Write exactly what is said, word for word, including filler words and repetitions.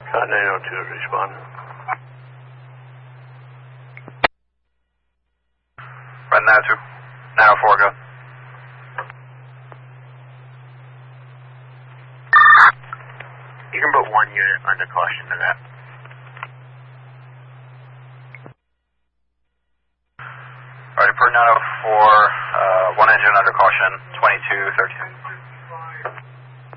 Uh, nine oh two, respond. Red nine oh two. nine oh four, go. You can put one unit under caution to that. Alright, per nine oh four, uh, one engine under caution, twenty-two thirteen.